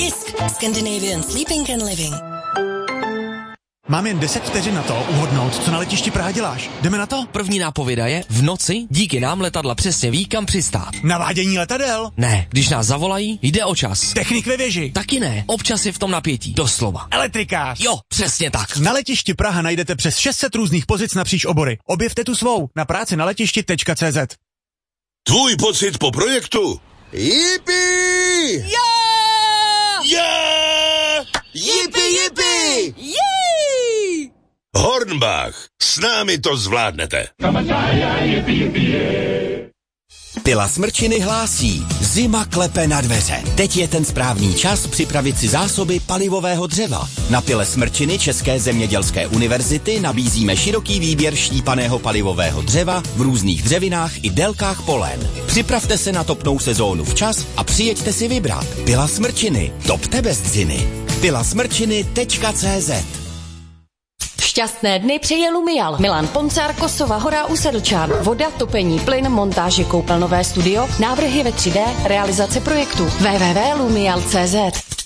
Frisk. Scandinavian Sleeping and Living. Mám jen 10 vteřin na to uhodnout, co na letišti Praha děláš. Jdeme na to? První nápověda je, v noci díky nám letadla přesně ví, kam přistát. Navádění letadel? Ne, když nás zavolají, jde o čas. Technik ve věži? Taky ne, občas je v tom napětí, doslova. Elektrikář? Jo, přesně tak. Na letišti Praha najdete přes 600 různých pozic napříč obory. Objevte tu svou na prácinaletišti.cz. Tvůj pocit po projektu? Yippee! Yeah! Yeah! Yippee, yippee! Jej! Hornbach, s námi to zvládnete. Pila Smrčiny hlásí, zima klepe na dveře. Teď je ten správný čas připravit si zásoby palivového dřeva. Na Pile Smrčiny České zemědělské univerzity nabízíme široký výběr štípaného palivového dřeva v různých dřevinách i délkách polen. Připravte se na topnou sezónu včas a přijeďte si vybrat. Pila Smrčiny, topte bez dřiny. pilasmrčiny.cz. Šťastné dny přeje Lumial. Milan Poncár, Kosova Hora u Sedlčan. Voda, topení, plyn, montáže, koupelnové studio, návrhy ve 3D, realizace projektu. www.lumial.cz.